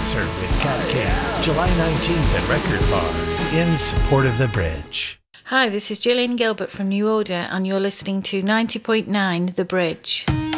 Concert with Cat King, July 19th at Record Bar, in support of The Bridge. Hi, this is Gillian Gilbert from New Order, and you're listening to 90.9 The Bridge.